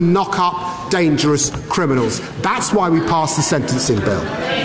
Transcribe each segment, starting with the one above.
knock up dangerous criminals. That's why we passed the sentencing bill.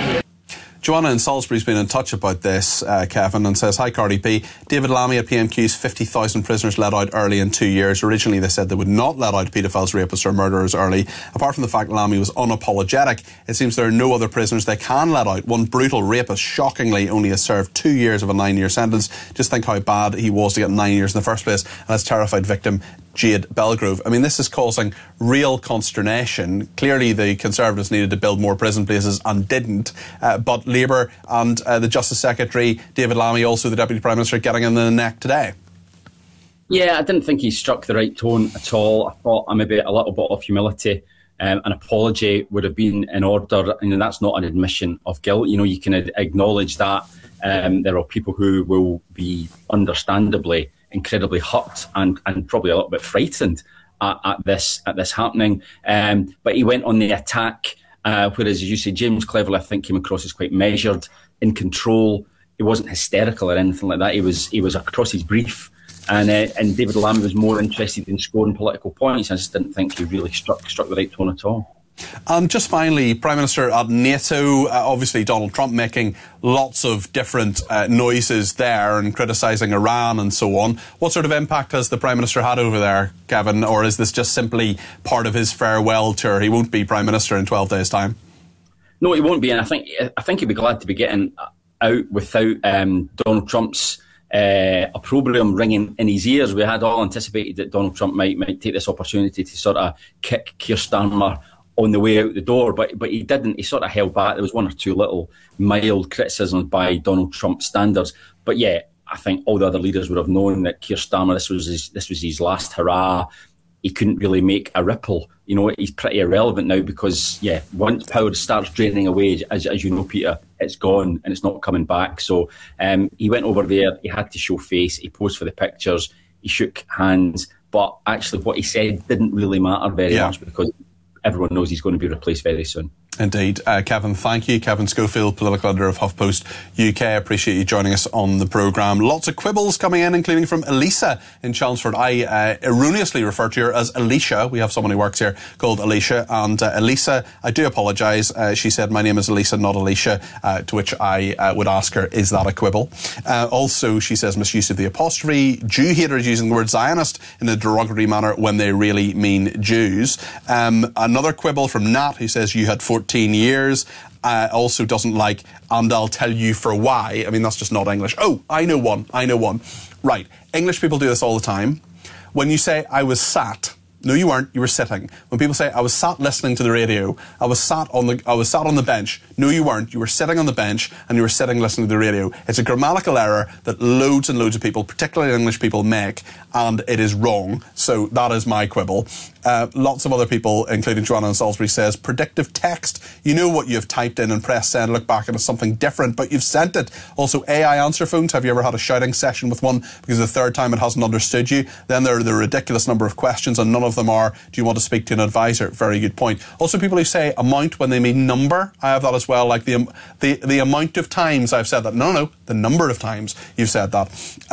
Joanna in Salisbury's been in touch about this, Kevin, and says, "Hi, Cardi B. David Lammy at PMQ's 50,000 prisoners let out early in 2 years. Originally, they said they would not let out paedophiles, rapists or murderers early. Apart from the fact Lammy was unapologetic, it seems there are no other prisoners they can let out. One brutal rapist, shockingly, only has served 2 years of a 9-year sentence. Just think how bad he was to get 9 years in the first place. And his terrified victim, Jade Belgrove." I mean, this is causing real consternation. Clearly, the Conservatives needed to build more prison places and didn't. But Labour and the Justice Secretary, David Lammy, also the Deputy Prime Minister, getting in the neck today. Yeah, I didn't think he struck the right tone at all. I thought maybe a little bit of humility. An apology would have been in order, and that's not an admission of guilt. You know, you can acknowledge that there are people who will be understandably incredibly hurt and probably a little bit frightened at this happening. But he went on the attack, whereas, as you say, James Cleverly, I think, came across as quite measured, in control. He wasn't hysterical or anything like that. He was across his brief. And David Lammy was more interested in scoring political points. I just didn't think he really struck the right tone at all. And just finally, Prime Minister at NATO, obviously Donald Trump making lots of different noises there and criticising Iran and so on. What sort of impact has the Prime Minister had over there, Kevin? Or is this just simply part of his farewell tour? He won't be Prime Minister in 12 days' time. No, he won't be. And I think he'd be glad to be getting out without Donald Trump's opprobrium ringing in his ears. We had all anticipated that Donald Trump might take this opportunity to sort of kick Keir Starmer on the way out the door, but he didn't. He sort of held back. There was one or two little mild criticisms by Donald Trump standards, but yeah, I think all the other leaders would have known that Keir Starmer, this was his last hurrah. He couldn't really make a ripple. You know, he's pretty irrelevant now because, yeah, once power starts draining away, as you know, Peter, it's gone and it's not coming back. So he went over there. He had to show face. He posed for the pictures. He shook hands, but actually, what he said didn't really matter very much because everyone knows he's going to be replaced very soon. Indeed. Kevin, thank you. Kevin Schofield, political editor of HuffPost UK. I appreciate you joining us on the programme. Lots of quibbles coming in, including from Elisa in Chelmsford. I erroneously refer to her as Alicia. We have someone who works here called Alicia. And Elisa, I do apologise. She said, "My name is Elisa, not Alicia," to which I would ask her, is that a quibble? Also, she says, misuse of the apostrophe. Jew haters using the word Zionist in a derogatory manner when they really mean Jews. Another quibble from Nat, who says, "You had 14 years. Also doesn't like, "and I'll tell you for why." I mean, that's just not English. Oh, I know one. Right. English people do this all the time. When you say, "I was sat," no, you weren't. You were sitting. When people say, "I was sat listening to the radio," I was sat on the bench. No, you weren't. You were sitting on the bench and you were sitting listening to the radio. It's a grammatical error that loads and loads of people, particularly English people, make, and it is wrong. So that is my quibble. Lots of other people, including Joanna in Salisbury, says, predictive text. You know what you've typed in and press send, look back and it's something different, but you've sent it. Also, AI answer phones. Have you ever had a shouting session with one because the third time it hasn't understood you? Then there are the ridiculous number of questions and none of them are, "Do you want to speak to an advisor?" Very good point. Also, people who say amount when they mean number. I have that as well, like the amount of times I've said that. No, the number of times you've said that.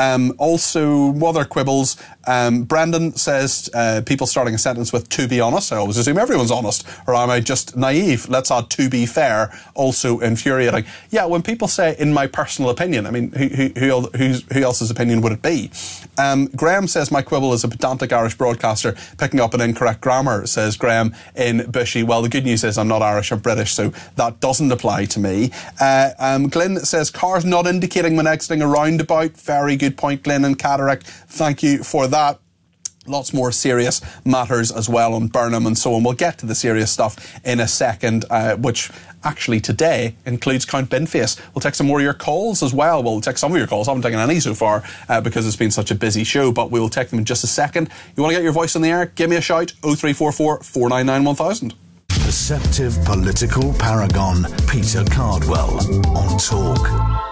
Also, other quibbles. Brendan says, people starting a sentence with "to be honest." I always assume everyone's honest, or am I just naive? Let's add "to be fair." Also infuriating. Yeah, when people say "in my personal opinion," I mean, who else's opinion would it be? Graham says, "My quibble is a pedantic Irish broadcaster picking up an incorrect grammar," says Graham in Bushy. Well, the good news is I'm not Irish, I'm British, so that doesn't apply to me. Glyn says, "Cars not indicating when exiting a roundabout." Very good point, Glyn in Cataract. Thank you for that. Lots more serious matters as well on Burnham and so on. We'll get to the serious stuff in a second, which actually today includes Count Binface. We'll take some more of your calls as well. We'll take some of your calls. I haven't taken any so far because it's been such a busy show, but we will take them in just a second. You want to get your voice in the air? Give me a shout. 0344 499 1000. Perceptive political paragon Peter Cardwell on Talk.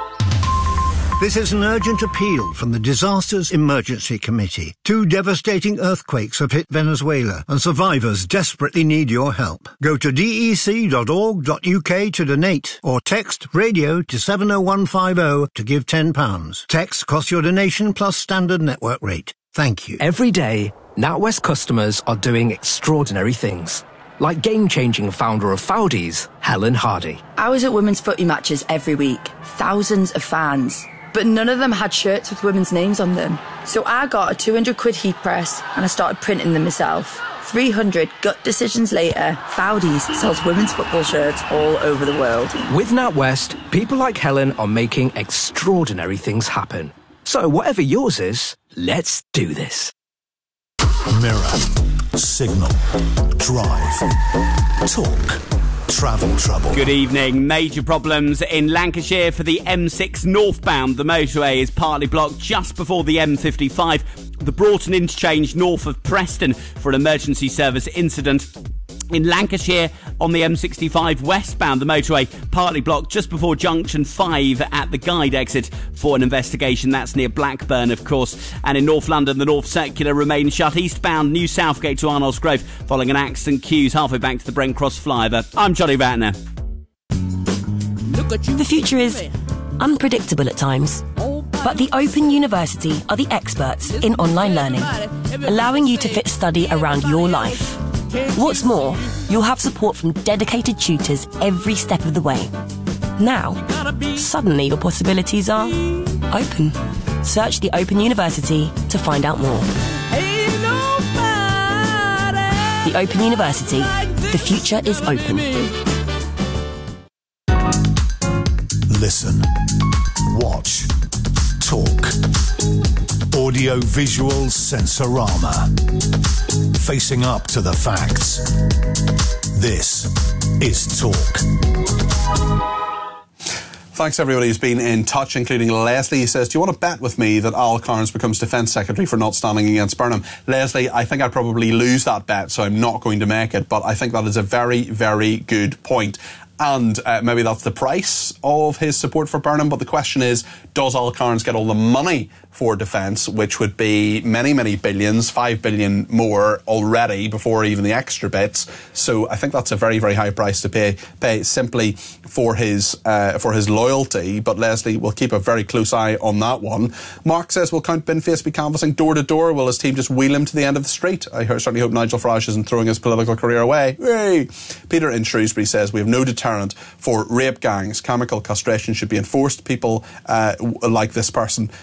This is an urgent appeal from the Disasters Emergency Committee. 2 devastating earthquakes have hit Venezuela and survivors desperately need your help. Go to dec.org.uk to donate or text radio to 70150 to give £10. Text costs your donation plus standard network rate. Thank you. Every day, NatWest customers are doing extraordinary things, like game-changing founder of Foudies, Helen Hardy. I was at women's footy matches every week, thousands of fans, but none of them had shirts with women's names on them. So I got a 200 quid heat press and I started printing them myself. 300 gut decisions later, Foudies sells women's football shirts all over the world. With NatWest, people like Helen are making extraordinary things happen. So whatever yours is, let's do this. Mirror, Signal, Drive, Talk, Travel Trouble. Good evening. Major problems in Lancashire for the M6 northbound. The motorway is partly blocked just before the M55. The Broughton interchange north of Preston for an emergency service incident. In Lancashire, on the M65 westbound, the motorway partly blocked just before junction 5 at the Guide exit for an investigation. That's near Blackburn, of course. And in North London, the North Circular remains shut eastbound New Southgate to Arnolds Grove following an accident. Queues halfway back to the Brent Cross flyover. I'm Johnny Ratner. The future is unpredictable at times, but the Open University are the experts in online learning, allowing you to fit study around your life. What's more, you'll have support from dedicated tutors every step of the way. Now, suddenly your possibilities are open. Search the Open University to find out more. The Open University. The future is open. Listen, watch, talk. Audio-visual sensorama. Facing up to the facts. This is Talk. Thanks everybody who's been in touch, including Leslie. He says, do you want to bet with me that Al Carnes becomes Defence Secretary for not standing against Burnham? Leslie, I think I'd probably lose that bet, so I'm not going to make it, but I think that is a very, very good point. And maybe that's the price of his support for Burnham. But the question is, does Al Carnes get all the money for defence, which would be many, many billions, 5 billion more already before even the extra bits? So I think that's a very, very high price to pay simply for his loyalty. But Leslie will keep a very close eye on that one. Mark says, will Count Binface be canvassing door to door? Will his team just wheel him to the end of the street? I certainly hope Nigel Farage isn't throwing his political career away. Yay! Peter in Shrewsbury says, we have no deterrent for rape gangs. Chemical castration should be enforced. People like this person,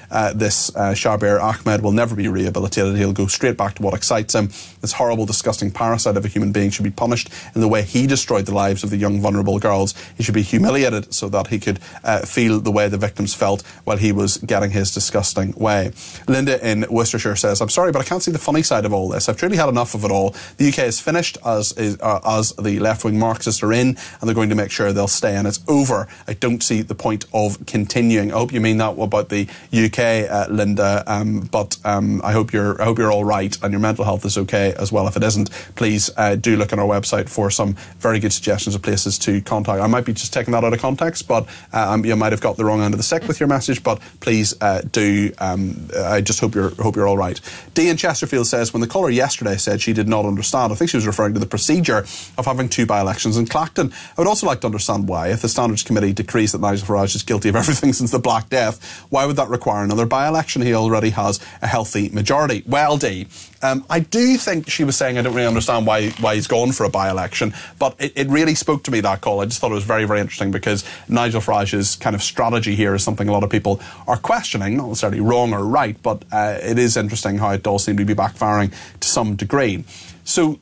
Shabir Ahmed, will never be rehabilitated. He'll go straight back to what excites him. This horrible, disgusting parasite of a human being should be punished in the way he destroyed the lives of the young, vulnerable girls. He should be humiliated so that he could feel the way the victims felt while he was getting his disgusting way. Linda in Worcestershire says, I'm sorry, but I can't see the funny side of all this. I've truly had enough of it all. The UK is finished as the left-wing Marxists are in, and they're going to make sure they'll stay, and it's over. I don't see the point of continuing. I hope you mean that about the UK, Linda, but I hope you're all right and your mental health is okay as well. If it isn't, please do look on our website for some very good suggestions of places to contact. I might be just taking that out of context, but you might have got the wrong end of the stick with your message, but please do. I just hope you're all right. Dee in Chesterfield says, when the caller yesterday said she did not understand, I think she was referring to the procedure of having 2 by-elections in Clacton. I would also like to understand why, if the Standards Committee decrees that Nigel Farage is guilty of everything since the Black Death, why would that require another by-election? He already has a healthy majority. Well, Dee, I do think she was saying I don't really understand why he's gone for a by-election, but it really spoke to me, that call. I just thought it was very, very interesting because Nigel Farage's kind of strategy here is something a lot of people are questioning, not necessarily wrong or right, but it is interesting how it does seem to be backfiring to some degree. So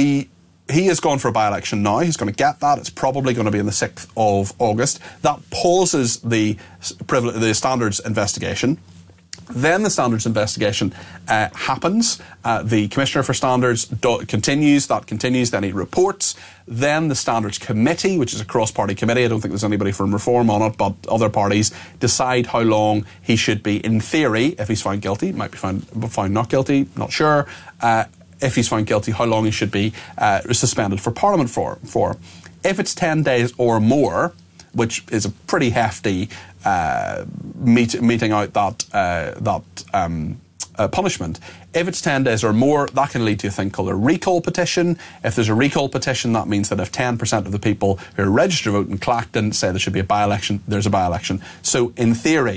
he has gone for a by-election now. He's going to get that. It's probably going to be on the 6th of August. That pauses the Standards investigation. Then the Standards investigation happens. The Commissioner for Standards continues. That continues. Then he reports. Then the Standards Committee, which is a cross-party committee, I don't think there's anybody from Reform on it, but other parties decide how long he should be, in theory, if he's found guilty. Might be found not guilty, not sure. If he's found guilty, how long he should be suspended for Parliament for. If it's 10 days or more, which is a pretty hefty meting out that punishment. If it's 10 days or more, that can lead to a thing called a recall petition. If there's a recall petition, that means that if 10% of the people who are registered to vote in Clacton say there should be a by-election, there's a by-election. So in theory,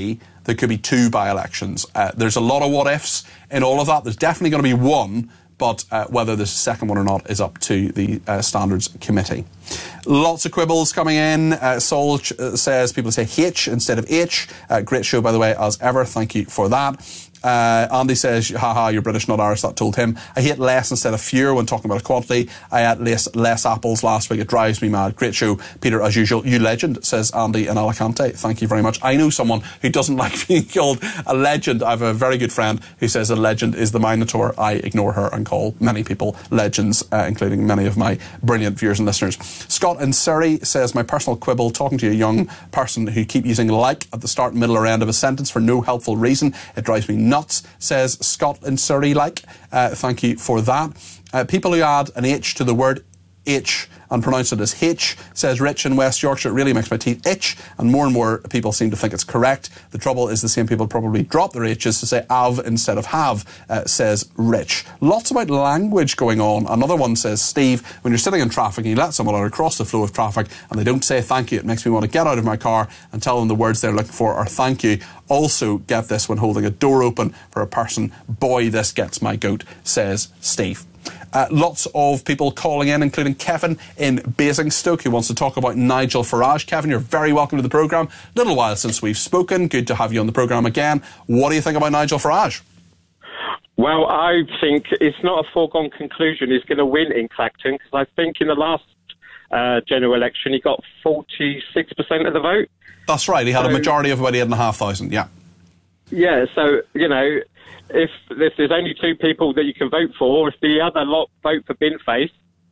there could be 2 by-elections. There's a lot of what-ifs in all of that. There's definitely going to be one, but whether there's a second one or not is up to the Standards Committee. Lots of quibbles coming in. Sol says people say H instead of H. Great show, by the way, as ever. Thank you for that. Andy says, haha, you're British, not Irish. That told him. I hate less instead of fewer when talking about equality. I ate less apples last week. It drives me mad. Great show, Peter, as usual. You legend, says Andy in Alicante. Thank you very much. I know someone who doesn't like being called a legend. I have a very good friend who says a legend is the Minotaur. I ignore her and call many people legends, including many of my brilliant viewers and listeners. Scott in Surrey says, my personal quibble, talking to a young person who keep using like at the start, middle or end of a sentence for no helpful reason. It drives me nuts, says Scott in Surrey. Thank you for that. People who add an H to the word H and pronounce it as H, says Rich in West Yorkshire. It really makes my teeth itch, and more people seem to think it's correct. The trouble is the same people probably drop their H's to say av instead of have, says Rich. Lots about language going on. Another one says, Steve, when you're sitting in traffic and you let someone out across the flow of traffic and they don't say thank you, it makes me want to get out of my car and tell them the words they're looking for are thank you. Also get this when holding a door open for a person. Boy, this gets my goat, says Steve. Lots of people calling in, including Kevin in Basingstoke, who wants to talk about Nigel Farage. Kevin, you're very welcome to the programme. Little while since we've spoken. Good to have you on the programme again. What do you think about Nigel Farage? Well, I think it's not a foregone conclusion he's going to win in Clacton, because I think in the last general election he got 46% of the vote. That's right. He had a majority of about 8,500, yeah. Yeah, so, you know, if there's only 2 people that you can vote for, if the other lot vote for Binface,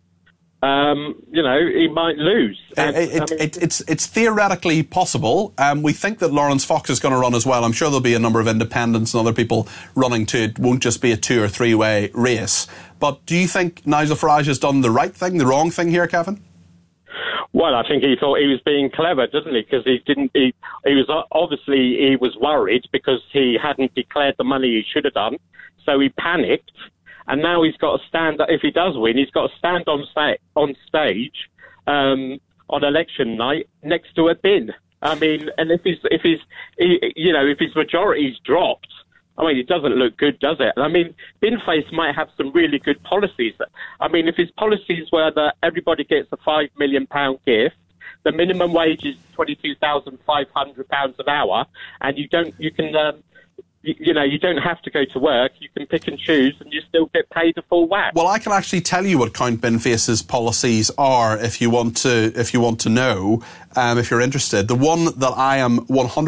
you know, he might lose. It's theoretically possible. We think that Lawrence Fox is going to run as well. I'm sure there'll be a number of independents and other people running too. It won't just be a 2 or 3 way race. But do you think Nigel Farage has done the right thing, the wrong thing here, Kevin? Well, I think he thought he was being clever, doesn't he? Because he was worried because he hadn't declared the money he should have done. So he panicked. And now he's got to stand, if he does win, he's got to stand on stage on election night next to a bin. I mean, and if his majority's dropped, I mean, it doesn't look good, does it? I mean, Binface might have some really good policies. I mean, if his policies were that everybody gets a £5 million gift, the minimum wage is £22,500 an hour, and you don't have to go to work. You can pick and choose, and you still get paid a full whack. Well, I can actually tell you what Count Binface's policies are if you want to know, if you're interested. The one that I am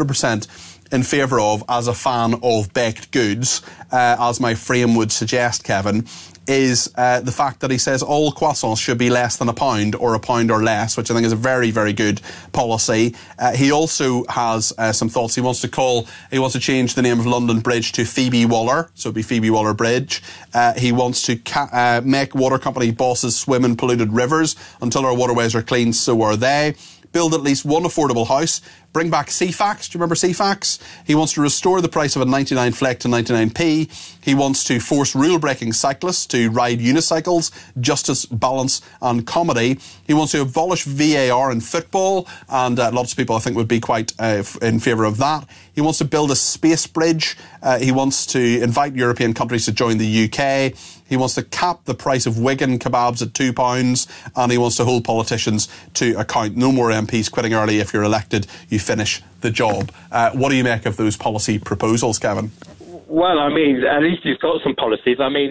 100% in favour of as a fan of baked goods, as my frame would suggest, Kevin, is the fact that he says all croissants should be less than £1 or £1 or less, which I think is a very, very good policy. He also has some thoughts. He wants to change the name of London Bridge to Phoebe Waller, so it'd be Phoebe Waller Bridge. He wants to make water company bosses swim in polluted rivers. Until our waterways are clean, so are they. Build at least one affordable house. Bring back CFAX. Do you remember CFAX? He wants to restore the price of a 99 Fleck to 99p. He wants to force rule-breaking cyclists to ride unicycles, justice, balance and comedy. He wants to abolish VAR in football, and lots of people I think would be quite in favour of that. He wants to build a space bridge. He wants to invite European countries to join the UK. He wants to cap the price of Wigan kebabs at £2, and he wants to hold politicians to account. No more MPs quitting early. If you're elected, you finish the job. What do you make of those policy proposals, Kevin? Well, I mean, at least he's got some policies. I mean,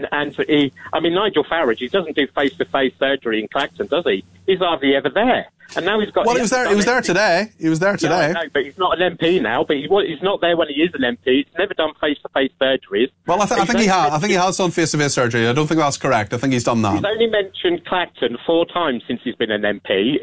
Nigel Farage, he doesn't do face-to-face surgery in Clacton, does he? He's hardly ever there. And now he's got... Well, he was there today. He was there today. Yeah, I know, but he's not an MP now. But he's not there when he is an MP. He's never done face-to-face surgeries. Well, I think he has done face-to-face surgery. I don't think that's correct. I think he's done that. He's only mentioned Clacton 4 times since he's been an MP.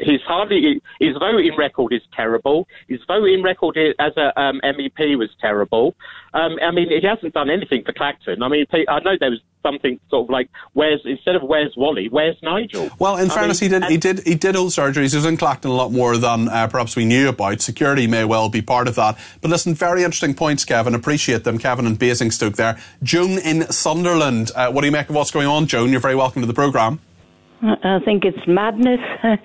His voting record is terrible. His voting record as a MEP was terrible. I mean, he hasn't done anything for Clacton. I mean, I know there was something sort of like instead of where's Wally, where's Nigel? Well, in fairness, he did hold surgeries. He was in Clacton a lot more than perhaps we knew about. Security may well be part of that. But listen, very interesting points, Kevin. Appreciate them. Kevin in Basingstoke there. Joan in Sunderland. What do you make of what's going on, Joan? You're very welcome to the programme. I think it's madness.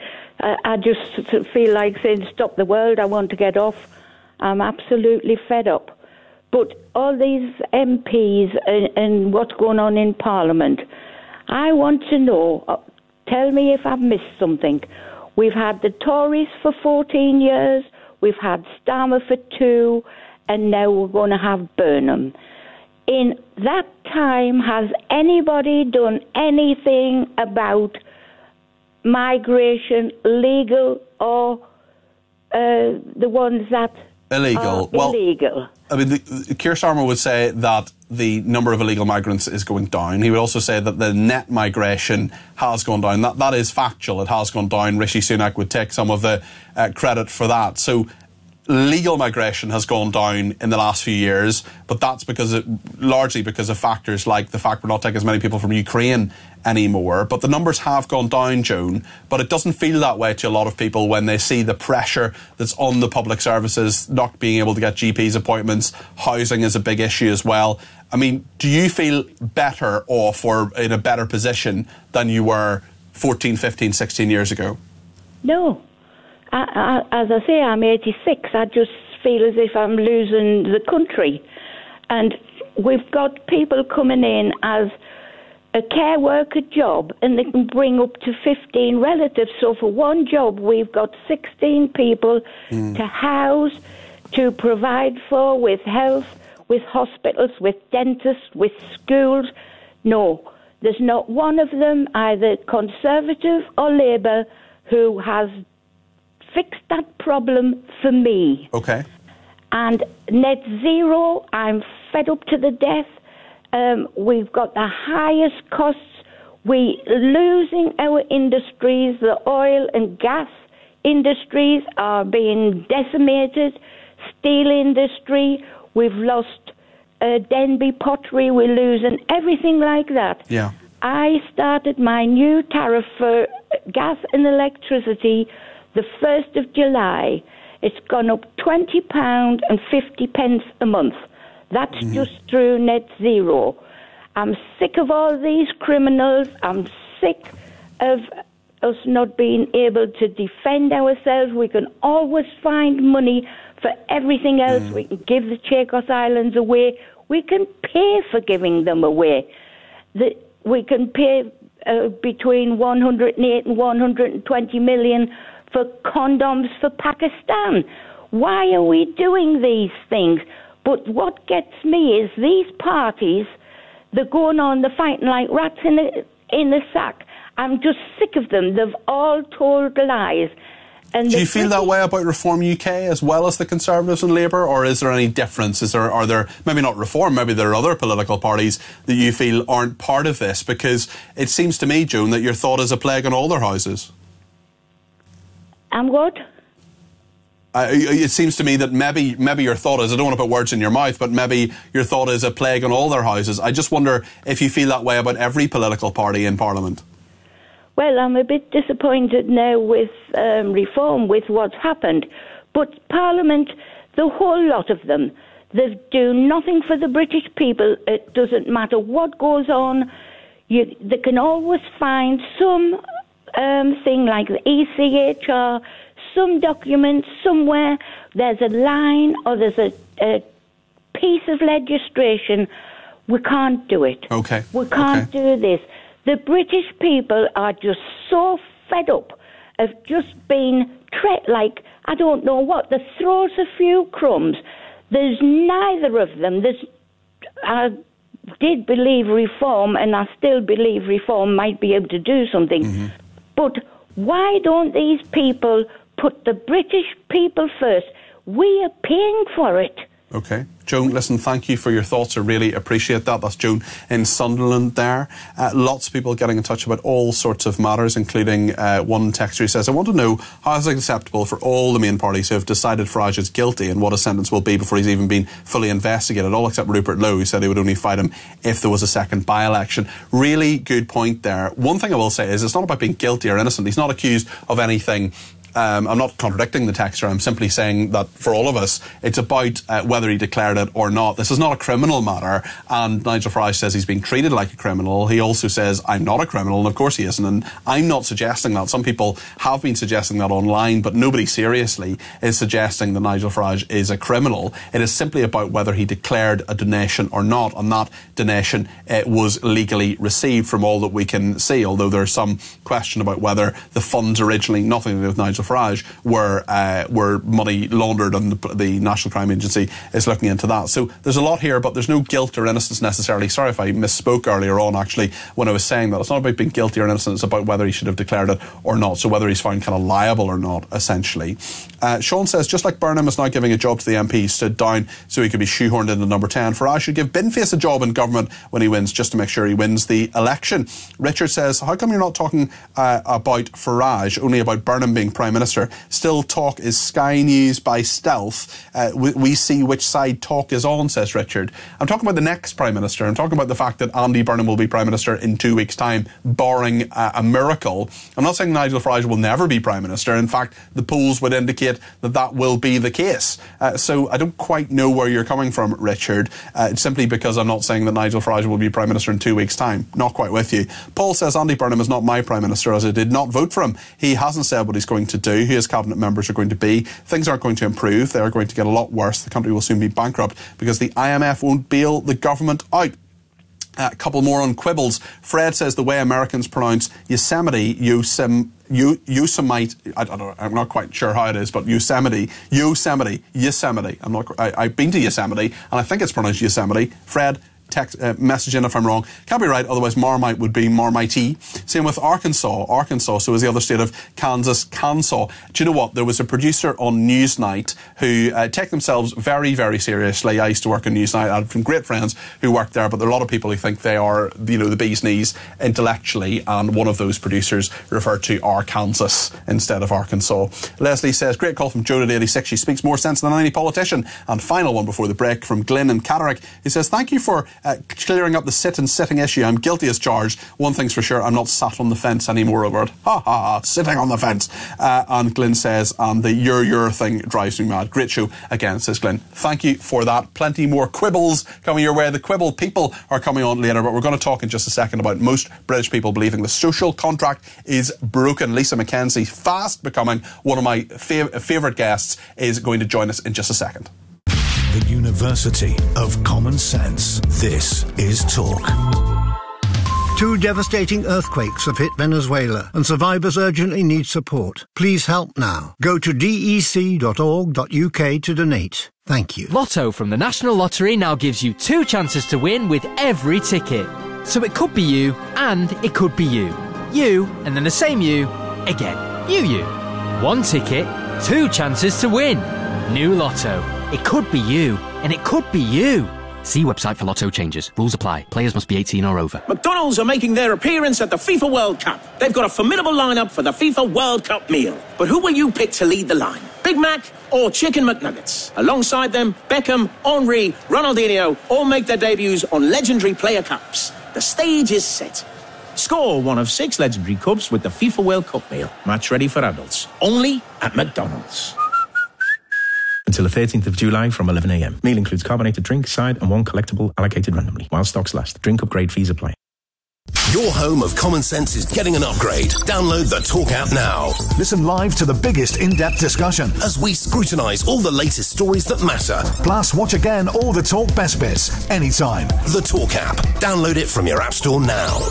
I just feel like saying, stop the world. I want to get off. I'm absolutely fed up. But all these MPs and what's going on in Parliament, I want to know, tell me if I've missed something. We've had the Tories for 14 years, we've had Starmer for 2, and now we're going to have Burnham. In that time, has anybody done anything about migration, legal or the ones that illegal? Well, illegal. I mean, Keir Starmer would say that the number of illegal migrants is going down. He would also say that the net migration has gone down. That is factual. It has gone down. Rishi Sunak would take some of the credit for that. So legal migration has gone down in the last few years, but that's largely because of factors like the fact we're not taking as many people from Ukraine anymore. But the numbers have gone down, Joan, but it doesn't feel that way to a lot of people when they see the pressure that's on the public services, not being able to get GPs appointments. Housing is a big issue as well. I mean, do you feel better off or in a better position than you were 14, 15, 16 years ago? No. As I say, I'm 86. I just feel as if I'm losing the country. And we've got people coming in as a care worker job, and they can bring up to 15 relatives. So for one job, we've got 16 people to house, to provide for, with health, with hospitals, with dentists, with schools. No, there's not one of them, either Conservative or Labour, who has fixed that problem for me. Okay. And net zero, I'm fed up to the death. We've got the highest costs. We're losing our industries. The oil and gas industries are being decimated. Steel industry, we've lost Denby pottery. We're losing everything like that. Yeah. I started my new tariff for gas and electricity the 1st of July. It's gone up £20.50 a month. That's just through net zero. I'm sick of all these criminals. I'm sick of us not being able to defend ourselves. We can always find money for everything else. We can give the Chagos Islands away. We can pay for giving them away. We can pay between 108 and 120 million for condoms for Pakistan. Why are we doing these things? But what gets me is these parties, they're going on, they're fighting like rats in a sack. I'm just sick of them. They've all told lies. And do you feel that way about Reform UK as well as the Conservatives and Labour, or is there any difference? Are there maybe not Reform, maybe there are other political parties that you feel aren't part of this? Because it seems to me, Joan, that your thought is a plague on all their houses. I'm what? It seems to me that maybe your thought is, I don't want to put words in your mouth, but maybe your thought is a plague on all their houses. I just wonder if you feel that way about every political party in Parliament. Well, I'm a bit disappointed now with Reform, with what's happened. But Parliament, the whole lot of them, they do nothing for the British people. It doesn't matter what goes on. They can always find some thing like the ECHR, some document somewhere, there's a line or there's a piece of legislation. We can't do it. Okay. We can't do this. The British people are just so fed up of just being like, I don't know what, they throw us a few crumbs. There's neither of them. I did believe Reform, and I still believe Reform might be able to do something. But why don't these people put the British people first? We are paying for it. Okay. Joan, listen, thank you for your thoughts. I really appreciate that. That's Joan in Sunderland there. Lots of people getting in touch about all sorts of matters, including one texter who says, I want to know how is it acceptable for all the main parties who have decided Farage is guilty and what his sentence will be before he's even been fully investigated, all except Rupert Lowe, who said he would only fight him if there was a second by-election. Really good point there. One thing I will say is it's not about being guilty or innocent. He's not accused of anything I'm not contradicting the texter. I'm simply saying that for all of us, it's about whether he declared it or not. This is not a criminal matter, and Nigel Farage says he's being treated like a criminal. He also says, I'm not a criminal, and of course he isn't, and I'm not suggesting that. Some people have been suggesting that online, but nobody seriously is suggesting that Nigel Farage is a criminal. It is simply about whether he declared a donation or not, and that donation was legally received from all that we can see, although there's some question about whether the funds originally, nothing to do with Nigel Farage, were money laundered, and the National Crime Agency is looking into that. So there's a lot here, but there's no guilt or innocence necessarily. Sorry if I misspoke earlier on, actually, when I was saying that. It's not about being guilty or innocent, it's about whether he should have declared it or not, so whether he's found kind of liable or not, essentially. Sean says, just like Burnham is now giving a job to the MP, stood down so he could be shoehorned into number 10, Farage should give Binface a job in government when he wins, just to make sure he wins the election. Richard says, how come you're not talking about Farage, only about Burnham being Prime Minister? Still talk is Sky News by stealth. We see which side talk is on, says Richard. I'm talking about the next Prime Minister. I'm talking about the fact that Andy Burnham will be Prime Minister in 2 weeks' time, barring a miracle. I'm not saying Nigel Farage will never be Prime Minister. In fact, the polls would indicate that that will be the case. So I don't quite know where you're coming from, Richard. It's simply because I'm not saying that Nigel Farage will be Prime Minister in 2 weeks' time. Not quite with you. Paul says, Andy Burnham is not my Prime Minister, as I did not vote for him. He hasn't said what he's going to do, who his cabinet members are going to be. Things aren't going to improve. They are going to get a lot worse. The country will soon be bankrupt because the IMF won't bail the government out. A couple more on quibbles. Fred says the way Americans pronounce Yosemite, Yosemite, I don't know, I'm not quite sure how it is, but Yosemite. I've been to Yosemite, and I think it's pronounced Yosemite. Fred, text, message in if I'm wrong. Can't be right, otherwise Marmite would be Marmite. Same with Arkansas, so is the other state of Kansas, Kansaw. Do you know what? There was a producer on Newsnight who take themselves very, very seriously. I used to work on Newsnight. I had some great friends who worked there, but there are a lot of people who think they are, the bee's knees intellectually, and one of those producers referred to Arkansas instead of Arkansas. Leslie says, great call from Joe at 86. She speaks more sense than any politician. And final one before the break from Glyn in Catterick. He says, thank you for clearing up the sit-and-sitting issue. I'm guilty as charged. One thing's for sure, I'm not sat on the fence anymore over it. Ha ha ha, sitting on the fence. And Glyn says, and the your thing drives me mad. Great show again, says Glyn. Thank you for that. Plenty more quibbles coming your way. The quibble people are coming on later, but we're going to talk in just a second about most British people believing the social contract is broken. Lisa McKenzie, fast becoming one of my favourite guests, is going to join us in just a second. The University of Common Sense. This is Talk. 2 devastating earthquakes have hit Venezuela, and survivors urgently need support. Please help now. Go to dec.org.uk to donate. Thank you. Lotto from the National Lottery now gives you 2 chances to win with every ticket. So it could be you, and it could be you. You, and then the same you, again. You. 1 ticket, 2 chances to win. New Lotto. It could be you, and it could be you. See website for Lotto changes. Rules apply. Players must be 18 or over. McDonald's are making their appearance at the FIFA World Cup. They've got a formidable lineup for the FIFA World Cup meal. But who will you pick to lead the line? Big Mac or Chicken McNuggets? Alongside them, Beckham, Henry, Ronaldinho all make their debuts on legendary player cups. The stage is set. Score one of 6 legendary cups with the FIFA World Cup meal. Match ready for adults. Only at McDonald's. Until the 13th of July from 11 a.m. Meal includes carbonated drink, side, and 1 collectible allocated randomly. While stocks last. Drink upgrade fees apply. Your home of common sense is getting an upgrade. Download the Talk app now. Listen live to the biggest in-depth discussion as we scrutinise all the latest stories that matter. Plus, watch again all the Talk best bits, anytime. The Talk app. Download it from your app store now.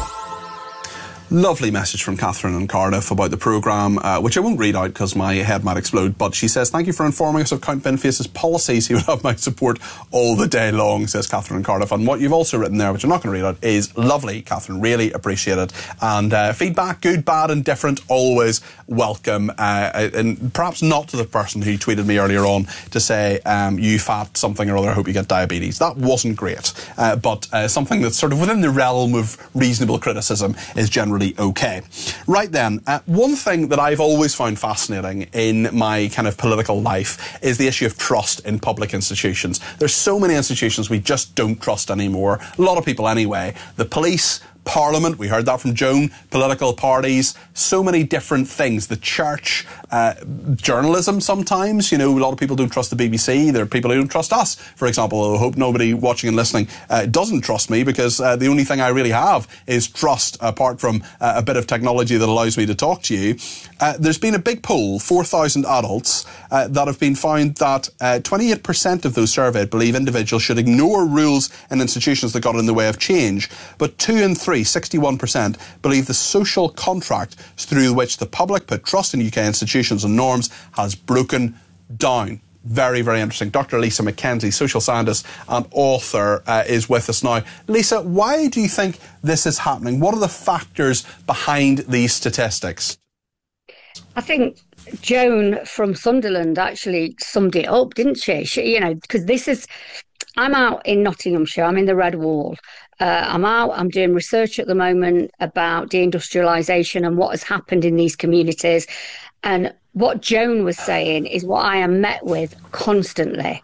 Lovely message from Catherine in Cardiff about the programme, which I won't read out because my head might explode, but she says, thank you for informing us of Count Binface's policies. He would have my support all the day long, says Catherine in Cardiff. And what you've also written there, which I'm not going to read out, is lovely, Catherine. Really appreciate it. And feedback, good, bad, and different, always welcome. And perhaps not to the person who tweeted me earlier on to say, you fat something or other, I hope you get diabetes. That wasn't great. But something that's sort of within the realm of reasonable criticism is generally okay. Right then, one thing that I've always found fascinating in my kind of political life is the issue of trust in public institutions. There's so many institutions we just don't trust anymore. A lot of people anyway. The police, Parliament, we heard that from Joan, political parties, so many different things. The church, journalism sometimes, a lot of people don't trust the BBC. There are people who don't trust us, for example. I hope nobody watching and listening doesn't trust me, because the only thing I really have is trust, apart from a bit of technology that allows me to talk to you. There's been a big poll, 4,000 adults, that have been found that 28% of those surveyed believe individuals should ignore rules and institutions that got in the way of change. But 2 in 3, 61%, believe the social contract through which the public put trust in UK institutions and norms has broken down. Very, very interesting. Dr. Lisa McKenzie, social scientist and author, is with us now. Lisa, why do you think this is happening? What are the factors behind these statistics? I think Joan from Sunderland actually summed it up, didn't she? Because I'm out in Nottinghamshire, I'm in the Red Wall. I'm doing research at the moment about deindustrialisation and what has happened in these communities. And what Joan was saying is what I am met with constantly.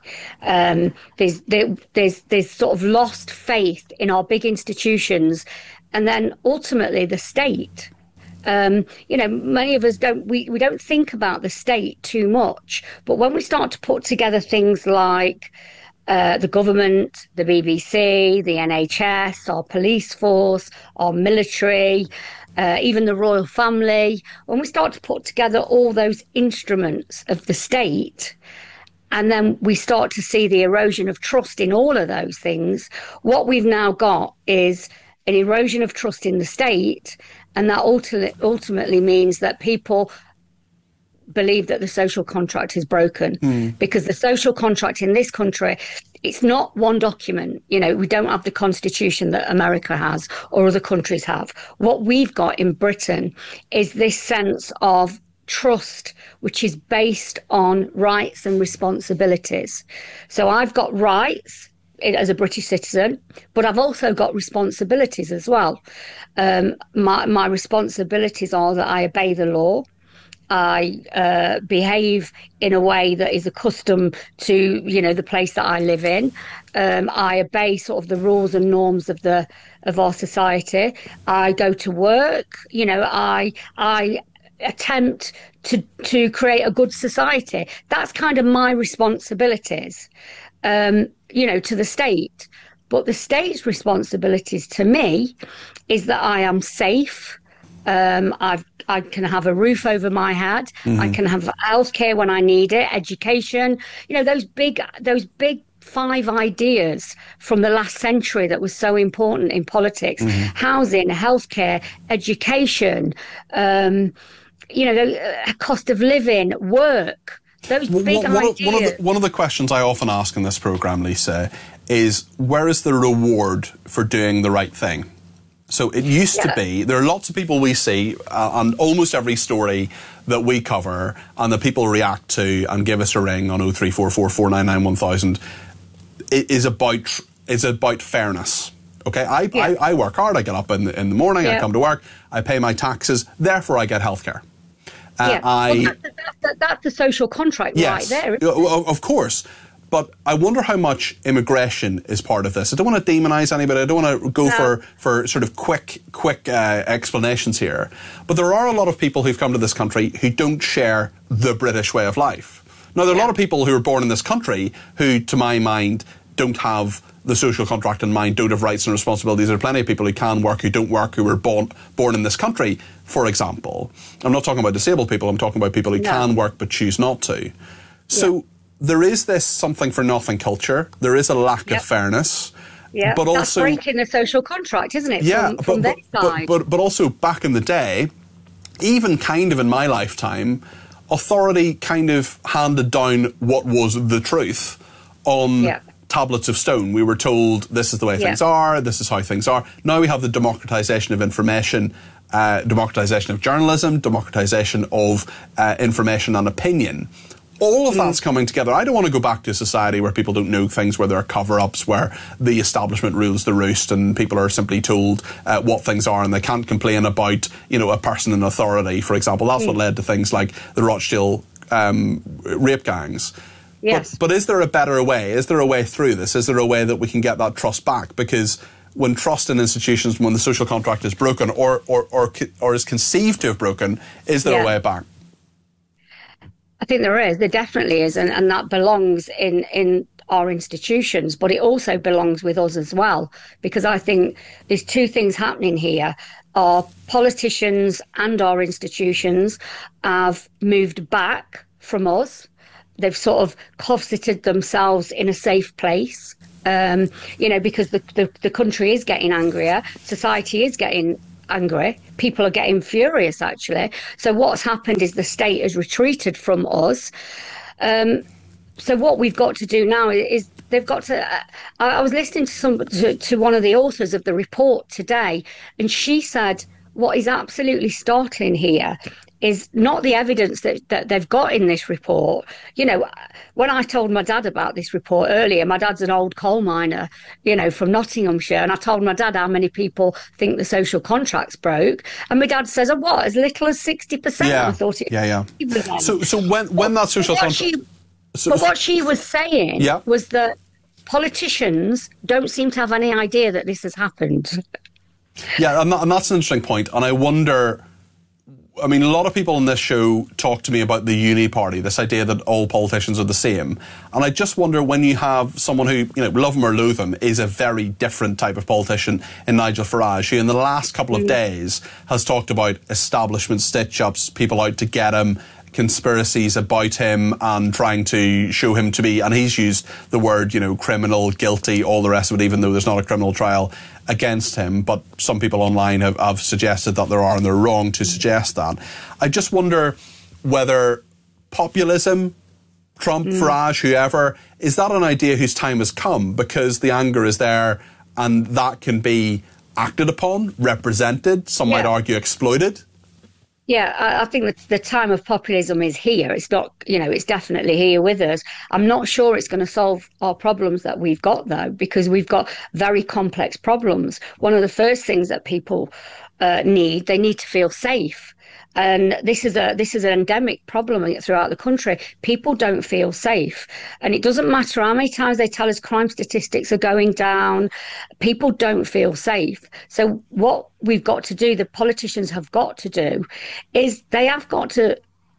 There's sort of lost faith in our big institutions, and then ultimately the state. Many of us we don't think about the state too much, but when we start to put together things like the government, the BBC, the NHS, our police force, our military, even the royal family, when we start to put together all those instruments of the state, and then we start to see the erosion of trust in all of those things, what we've now got is an erosion of trust in the state, and that ultimately means that people believe that the social contract is broken, because the social contract in this country, it's not one document. We don't have the constitution that America has or other countries have. What we've got in Britain is this sense of trust, which is based on rights and responsibilities. So I've got rights as a British citizen, but I've also got responsibilities as well. My responsibilities are that I obey the law. I behave in a way that is accustomed to, the place that I live in. I obey sort of the rules and norms of our society. I go to work. I attempt to create a good society. That's kind of my responsibilities, to the state. But the state's responsibilities to me is that I am safe. I can have a roof over my head. Mm-hmm. I can have healthcare when I need it, education. Those big 5 ideas from the last century that was so important in politics: housing, healthcare, education. Cost of living, work. Those big ideas. One of the questions I often ask in this programme, Lisa, is where is the reward for doing the right thing? So it used to be, there are lots of people we see on almost every story that we cover and that people react to and give us a ring on 0344 499 1000 is about fairness. Okay, I work hard, I get up in the morning, I come to work, I pay my taxes, therefore I get healthcare. That's the social contract right there. Of course. But I wonder how much immigration is part of this. I don't want to demonise anybody. I don't want to go for sort of quick explanations here. But there are a lot of people who've come to this country who don't share the British way of life. Now, there are a lot of people who are born in this country who, to my mind, don't have the social contract in mind, don't have rights and responsibilities. There are plenty of people who can work, who don't work, who were born in this country, for example. I'm not talking about disabled people. I'm talking about people who can work but choose not to. So there is this something for nothing culture. There is a lack of fairness. Yeah, but that's also breaking the social contract, isn't it? Yeah, from their side. But also back in the day, even kind of in my lifetime, authority kind of handed down what was the truth on tablets of stone. We were told this is the way things are, this is how things are. Now we have the democratisation of information, democratisation of journalism, democratisation of information and opinion. All of that's coming together. I don't want to go back to a society where people don't know things, where there are cover-ups, where the establishment rules the roost and people are simply told what things are and they can't complain about, a person in authority, for example. That's what led to things like the Rochdale rape gangs. Yes. But is there a better way? Is there a way through this? Is there a way that we can get that trust back? Because when trust in institutions, when the social contract is broken or is conceived to have broken, is there a way back? I think there is. There definitely is, and that belongs in our institutions, but it also belongs with us as well, because I think there's two things happening here. Our politicians and our institutions have moved back from us. They've sort of closeted themselves in a safe place, because the country is getting angrier, society is getting angry, people are getting furious, actually. So what's happened is the state has retreated from us. So what we've got to do now is they've got to. I was listening to one of the authors of the report today, and she said what is absolutely startling here is not the evidence that they've got in this report. When I told my dad about this report earlier, my dad's an old coal miner, from Nottinghamshire, and I told my dad how many people think the social contract's broke, and my dad says, what, as little as 60%? Yeah. I thought it was. So when that social contract... But what she was saying was that politicians don't seem to have any idea that this has happened. Yeah, and that's an interesting point. And I wonder, I mean, a lot of people on this show talk to me about the uni party, this idea that all politicians are the same. And I just wonder, when you have someone who, love him or loathe him, is a very different type of politician in Nigel Farage, who in the last couple of days has talked about establishment stitch-ups, people out to get him, conspiracies about him and trying to show him to be, and he's used the word, criminal, guilty, all the rest of it, even though there's not a criminal trial against him. But some people online have suggested that there are, and they're wrong to suggest that. I just wonder whether populism, Trump, Farage, whoever, is that an idea whose time has come because the anger is there and that can be acted upon, represented, some might argue exploited? Yeah, I think that the time of populism is here. It's not, it's definitely here with us. I'm not sure it's going to solve our problems that we've got, though, because we've got very complex problems. One of the first things that people they need to feel safe. And this is an endemic problem throughout the country. People don't feel safe. And it doesn't matter how many times they tell us crime statistics are going down. People don't feel safe. So what we've got to do, the politicians have got to do, is they have got to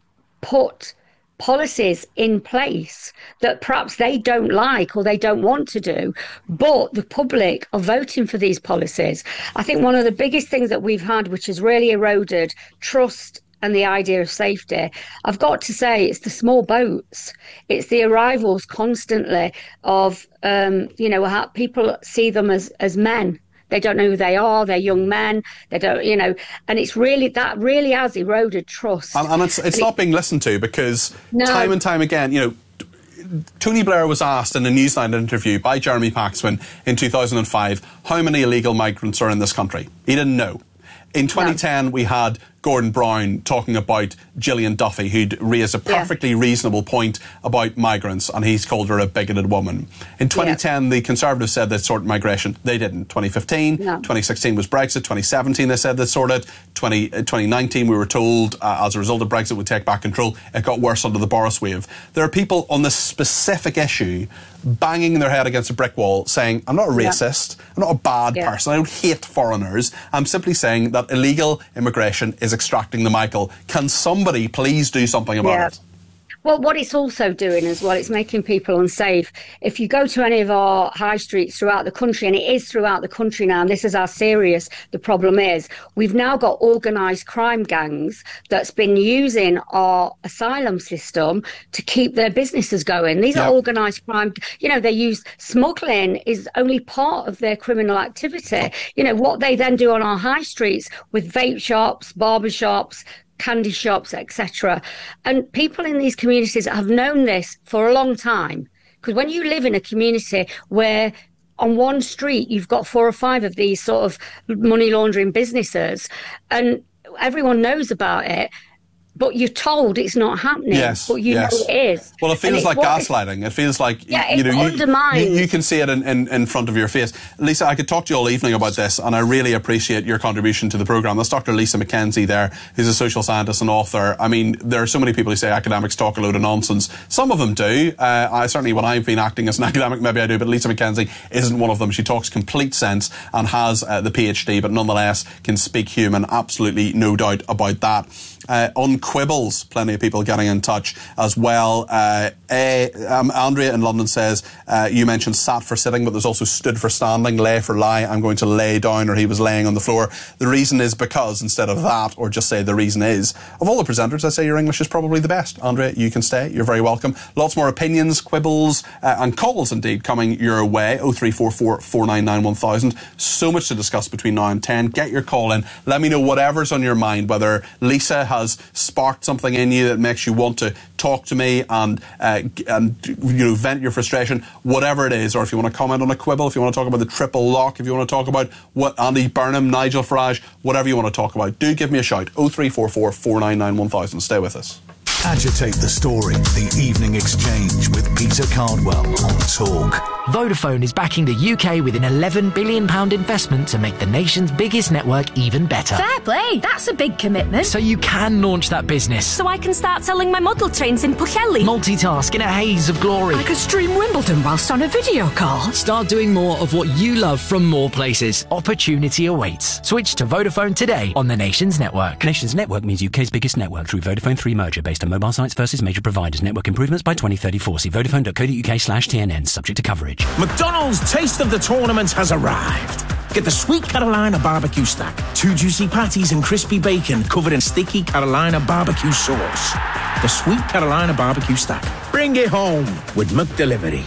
put policies in place that perhaps they don't like or they don't want to do, but the public are voting for these policies. I think one of the biggest things that we've had, which has really eroded trust and the idea of safety, I've got to say, it's the small boats. It's the arrivals constantly of, how people see them as men. They don't know who they are. They're young men. They don't, and it's really, that really has eroded trust. And it's not being listened to because time and time again, Tony Blair was asked in a Newsline interview by Jeremy Paxman in 2005, how many illegal migrants are in this country? He didn't know. In 2010, we had Gordon Brown talking about Gillian Duffy, who'd raised a perfectly reasonable point about migrants, and he's called her a bigoted woman. In 2010, the Conservatives said they'd sort migration. They didn't. 2015, 2016 was Brexit. 2017, they said they'd sort it. 2019, we were told, as a result of Brexit, would take back control. It got worse under the Boris wave. There are people on this specific issue banging their head against a brick wall saying, I'm not a racist, I'm not a bad person, I don't hate foreigners, I'm simply saying that illegal immigration is extracting the Michael. Can somebody please do something about it? Well, what it's also doing as well, it's making people unsafe. If you go to any of our high streets throughout the country, and it is throughout the country now, and this is how serious the problem is, we've now got organised crime gangs that's been using our asylum system to keep their businesses going. These are organised crime. They use smuggling is only part of their criminal activity. What they then do on our high streets with vape shops, barber shops, candy shops, etc. And people in these communities have known this for a long time. Because when you live in a community where on one street you've got 4 or 5 of these sort of money laundering businesses and everyone knows about it, but you're told it's not happening. Yes, but you know it is. Well, it feels like gaslighting. It feels like you can see it in front of your face. Lisa, I could talk to you all evening about this, and I really appreciate your contribution to the programme. That's Dr. Lisa McKenzie there, who's a social scientist and author. I mean, there are so many people who say academics talk a load of nonsense. Some of them do. I certainly, when I've been acting as an academic, maybe I do, but Lisa McKenzie isn't one of them. She talks complete sense and has the PhD, but nonetheless can speak human. Absolutely no doubt about that. On Quibbles, plenty of people getting in touch as well. Andrea in London says, you mentioned sat for sitting, but there's also stood for standing, lay for lie. I'm going to lay down, or he was laying on the floor. The reason is because, instead of that, or just say the reason is, of all the presenters, I'd say your English is probably the best. Andrea, you can stay. You're very welcome. Lots more opinions, quibbles, and calls indeed coming your way. 0344 499 1000. So much to discuss between now and 10. Get your call in. Let me know whatever's on your mind, whether Lisa has sparked something in you that makes you want to talk to me and vent your frustration, whatever it is, or if you want to comment on a quibble, if you want to talk about the triple lock, if you want to talk about what Andy Burnham, Nigel Farage, whatever you want to talk about, do give me a shout. 0344 499 1000. Stay with us. Agitate the story. The Evening Exchange with Peter Cardwell on Talk. Vodafone is backing the UK with an £11 billion investment to make the nation's biggest network even better. Fair play. That's a big commitment. So you can launch that business. So I can start selling my model trains in Pwllheli. Multitask in a haze of glory. I could stream Wimbledon whilst on a video call. Start doing more of what you love from more places. Opportunity awaits. Switch to Vodafone today on the nation's network. Nation's network means UK's biggest network through Vodafone 3 merger based on mobile sites versus major providers. Network improvements by 2034. See vodafone.co.uk/TNN, subject to coverage. McDonald's Taste of the Tournament has arrived. Get the Sweet Carolina barbecue stack. 2 juicy patties and crispy bacon covered in sticky Carolina barbecue sauce. The Sweet Carolina barbecue stack. Bring it home with McDelivery.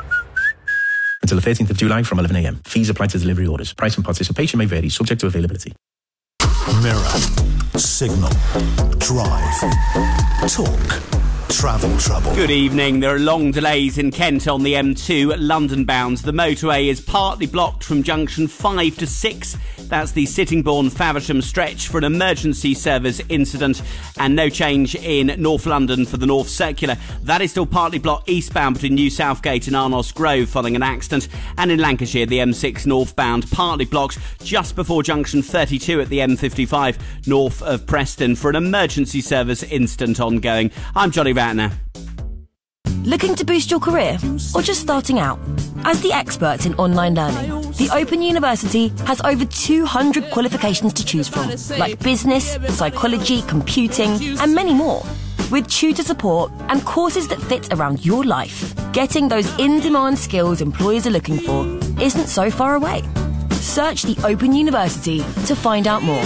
Until the 13th of July from 11 a.m. Fees apply to delivery orders. Price and participation may vary, subject to availability. Mirror, Signal, Drive, Talk, Travel Trouble. Good evening. There are long delays in Kent on the M2 London bound. The motorway is partly blocked from junction 5 to 6. That's the Sittingbourne-Faversham stretch for an emergency service incident, and no change in North London for the North Circular. That is still partly blocked eastbound between New Southgate and Arnos Grove following an accident. And in Lancashire, the M6 northbound partly blocked just before junction 32 at the M55 north of Preston for an emergency service incident ongoing. I'm Johnny Ratner. Looking to boost your career or just starting out? As the experts in online learning, the Open University has over 200 qualifications to choose from, like business, psychology, computing, and many more. With tutor support and courses that fit around your life, getting those in-demand skills employers are looking for isn't so far away. Search the Open University to find out more.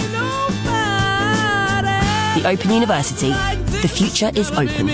The Open University. The future is open.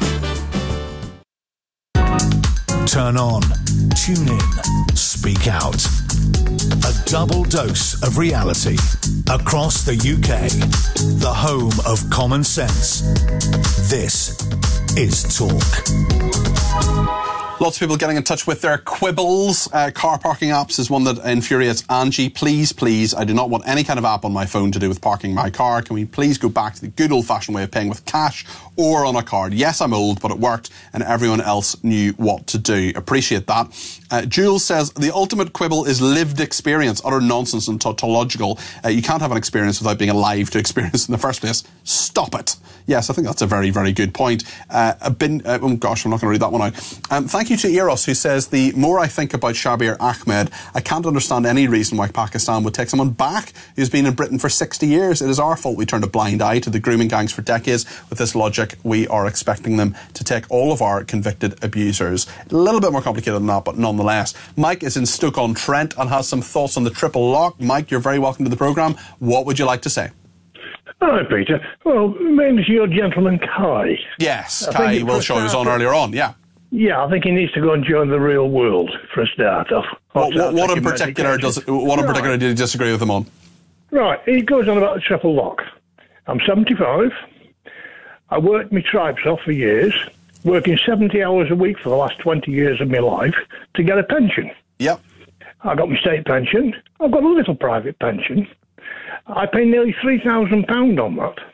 Turn on, tune in, speak out. A double dose of reality across the UK. The home of common sense. This is Talk. Lots of people getting in touch with their quibbles. Car parking apps is one that infuriates Angie. Please, I do not want any kind of app on my phone to do with parking my car. Can we please go back to the good old-fashioned way of paying with cash or on a card? Yes, I'm old, but it worked and everyone else knew what to do. Appreciate that. Jules says, the ultimate quibble is lived experience. Utter nonsense and tautological. You can't have an experience without being alive to experience in the first place. Stop it. Yes, I think that's a very, very good point. Oh gosh, I'm not going to read that one out. Thank you to Eros, who says, the more I think about Shabir Ahmed, I can't understand any reason why Pakistan would take someone back who's been in Britain for 60 years. It is our fault we turned a blind eye to the grooming gangs for decades. With this logic, we are expecting them to take all of our convicted abusers. A little bit more complicated than that, but nonetheless. Mike is in Stoke-on-Trent and has some thoughts on the triple lock. Mike, you're very welcome to the programme. What would you like to say? Hi, Peter. Well, maybe to your gentleman Kai. Yes, Kai Wilshaw was on earlier on, yeah. Yeah, I think he needs to go and join the real world for a start off. What in particular do you disagree with him on? Right, he goes on about the triple lock. I'm 75. I worked my tripes off for years, working 70 hours a week for the last 20 years of my life to get a pension. Yep. I got my state pension. I've got a little private pension. I pay nearly £3,000 on that.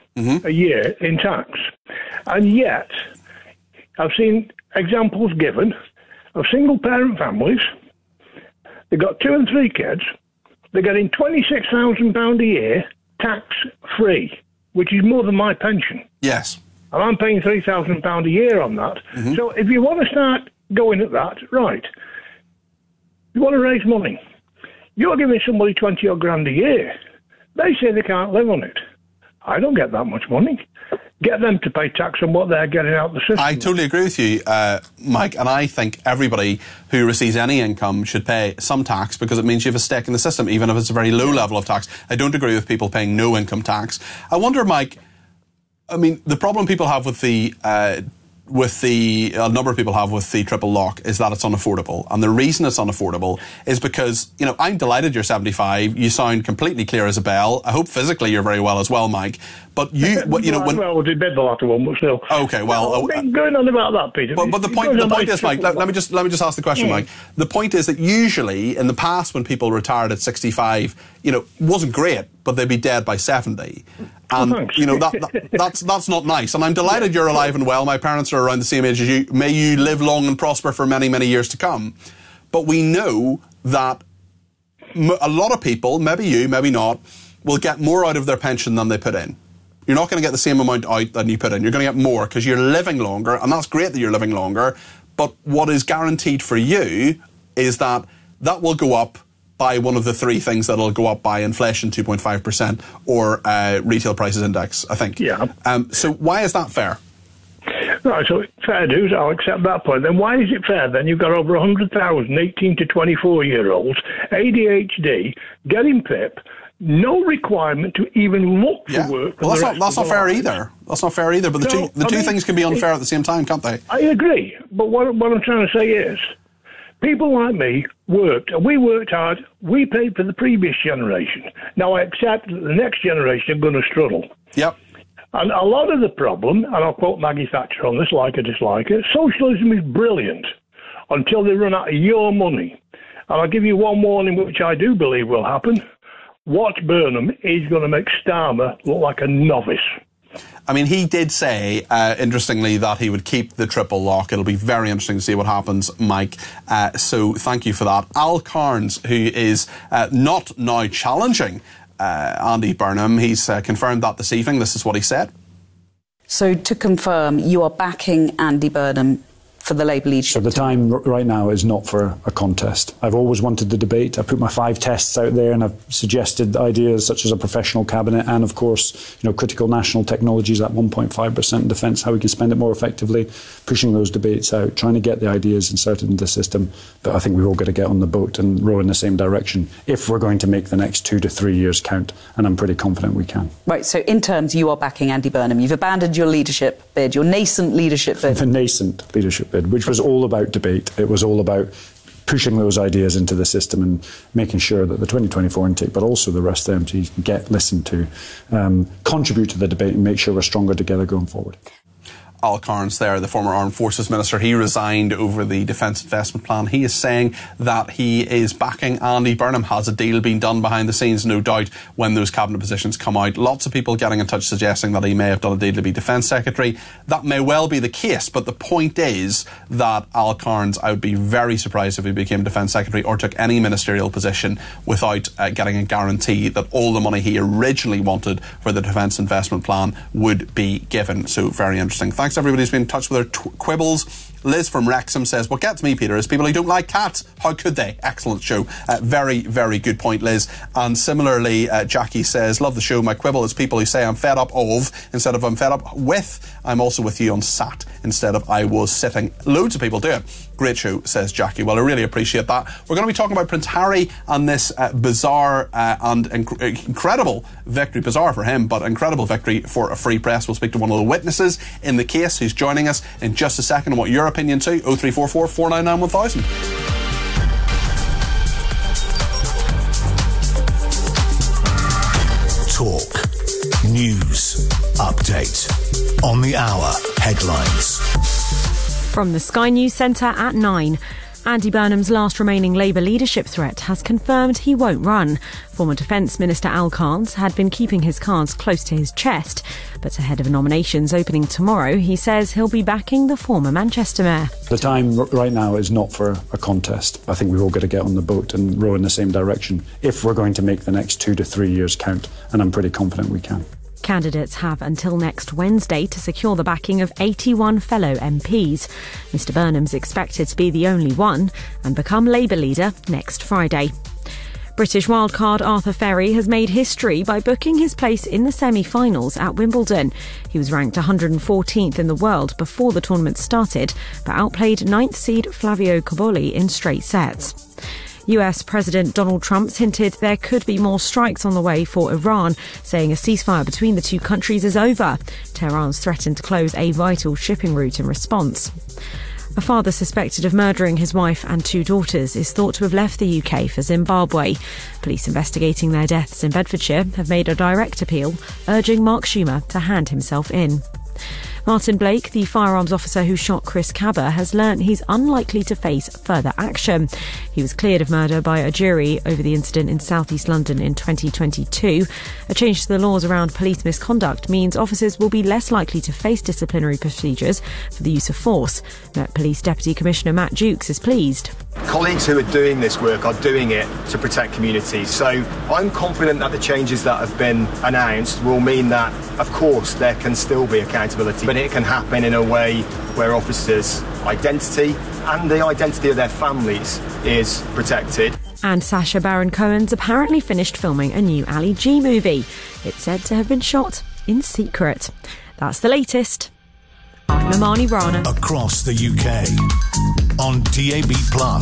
a year in tax. And yet, I've seen examples given of single-parent families. They've got 2 and 3 kids. They're getting £26,000 a year tax-free, which is more than my pension. Yes. And I'm paying £3,000 a year on that. So if you want to start going at that, right, you want to raise money. You're giving somebody 20 odd grand a year. They say they can't live on it. I don't get that much money. Get them to pay tax on what they're getting out of the system. I totally agree with you, Mike, and I think everybody who receives any income should pay some tax because it means you have a stake in the system, even if it's a very low level of tax. I don't agree with people paying no income tax. I wonder, Mike, I mean, the problem people have with the a number of people have with the triple lock is that it's unaffordable. And the reason it's unaffordable is because, you know, I'm delighted you're 75. You sound completely clear as a bell. I hope physically you're very well as well, Mike. But you, you know, when... Well, we did the latter one, but still. Okay, well... going on about that, Peter. But the point is, Mike, let me just ask the question, Mike. The point is that usually, in the past, when people retired at 65, you know, wasn't great, but they'd be dead by 70. And, you know, that's not nice. And I'm delighted you're alive and well. My parents are around the same age as you. May you live long and prosper for many, many years to come. But we know that a lot of people, maybe you, maybe not, will get more out of their pension than they put in. You're not going to get the same amount out than you put in. You're going to get more because you're living longer, and that's great that you're living longer. But what is guaranteed for you is that that will go up by one of the 3 things that will go up by: inflation 2.5% or retail prices index, I think. Yeah. So why is that fair? Right, so fair dues, I'll accept that point. Then why is it fair then? You've got over 100,000 18 to 24-year-olds, ADHD, getting PIP, no requirement to even look for work. Well, that's not fair either. That's not fair either. But the two things can be unfair at the same time, can't they? I agree. But what I'm trying to say is, people like me worked, and we worked hard. We paid for the previous generation. Now I accept that the next generation are going to struggle. Yep. And a lot of the problem, and I'll quote Maggie Thatcher on this, like or dislike it, socialism is brilliant until they run out of your money. And I'll give you one warning, which I do believe will happen. Watch Burnham. He's going to make Starmer look like a novice. I mean, he did say, interestingly, that he would keep the triple lock. It'll be very interesting to see what happens, Mike. So thank you for that. Al Carnes, who is not now challenging Andy Burnham, he's confirmed that this evening. This is what he said. So to confirm, you are backing Andy Burnham for the Labour leadership? So the time right now is not for a contest. I've always wanted the debate. I put my 5 tests out there, and I've suggested ideas such as a professional cabinet and, of course, you know, critical national technologies at 1.5% in defence, how we can spend it more effectively, pushing those debates out, trying to get the ideas inserted into the system. But I think we've all got to get on the boat and row in the same direction if we're going to make the next 2 to 3 years count, and I'm pretty confident we can. Right, so in terms, you are backing Andy Burnham. You've abandoned your leadership bid, your nascent leadership bid. The nascent leadership bid, which was all about debate. It was all about pushing those ideas into the system and making sure that the 2024 intake, but also the rest of the MPs, can get listened to, contribute to the debate and make sure we're stronger together going forward. Al Carnes there, the former Armed Forces Minister, he resigned over the Defence Investment Plan. He is saying that he is backing Andy Burnham. Has a deal been done behind the scenes? No doubt when those cabinet positions come out. Lots of people getting in touch suggesting that he may have done a deal to be Defence Secretary. That may well be the case, but the point is that Al Carnes, I would be very surprised if he became Defence Secretary or took any ministerial position without getting a guarantee that all the money he originally wanted for the Defence Investment Plan would be given. So very interesting. Thanks everybody who's been in touch with their quibbles. Liz from Wrexham says, what gets me, Peter, is people who don't like cats. How could they? Excellent show. Very, very good point, Liz. And similarly, Jackie says, love the show. My quibble is people who say I'm fed up of instead of I'm fed up with. I'm also with you on sat instead of I was sitting. Loads of people do it. Great show, says Jackie. Well, I really appreciate that. We're going to be talking about Prince Harry and this bizarre and incredible victory. Bizarre for him, but incredible victory for a free press. We'll speak to one of the witnesses in the case who's joining us in just a second on what your opinion too. 0344 499 1000. Talk. News. Update. On the hour. Headlines. From the Sky News Centre at 9. Andy Burnham's last remaining Labour leadership threat has confirmed he won't run. Former Defence Minister Al Carnes had been keeping his cards close to his chest, but ahead of nominations opening tomorrow, he says he'll be backing the former Manchester mayor. The time right now is not for a contest. I think we've all got to get on the boat and row in the same direction if we're going to make the next 2 to 3 years count, and I'm pretty confident we can. Candidates have until next Wednesday to secure the backing of 81 fellow MPs. Mr Burnham's expected to be the only one and become Labour leader next Friday. British wildcard Arthur Ferry has made history by booking his place in the semi-finals at Wimbledon. He was ranked 114th in the world before the tournament started, but outplayed 9th seed Flavio Cobolli in straight sets. US President Donald Trump's hinted there could be more strikes on the way for Iran, saying a ceasefire between the two countries is over. Tehran's threatened to close a vital shipping route in response. A father suspected of murdering his wife and 2 daughters is thought to have left the UK for Zimbabwe. Police investigating their deaths in Bedfordshire have made a direct appeal, urging Mark Schumer to hand himself in. Martin Blake, the firearms officer who shot Chris Cabba, has learnt he's unlikely to face further action. He was cleared of murder by a jury over the incident in South East London in 2022. A change to the laws around police misconduct means officers will be less likely to face disciplinary procedures for the use of force. Met Police Deputy Commissioner Matt Jukes is pleased. Colleagues who are doing this work are doing it to protect communities. So I'm confident that the changes that have been announced will mean that, of course, there can still be accountability, but it can happen in a way where officers' identity and the identity of their families is protected. And Sacha Baron Cohen's apparently finished filming a new Ali G movie. It's said to have been shot in secret. That's the latest. I'm Imani Rana. Across the UK. On DAB+,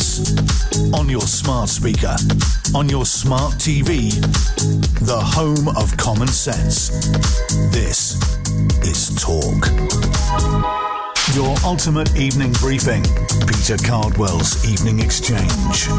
on your smart speaker, on your smart TV, the home of common sense. This is Talk. Your ultimate evening briefing. Peter Cardwell's Evening Exchange.